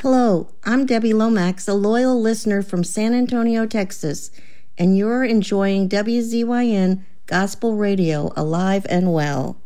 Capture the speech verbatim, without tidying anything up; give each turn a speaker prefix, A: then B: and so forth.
A: Hello, I'm Debbie Lomax, a loyal listener from San Antonio, Texas, and you're enjoying W Z Y N Gospel Radio Alive and Well.